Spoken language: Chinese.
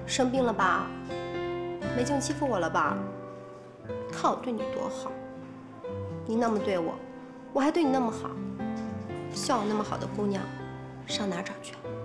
生病了吧？没劲欺负我了吧？看我对你多好，你那么对我，我还对你那么好，像我那么好的姑娘，上哪儿找去啊？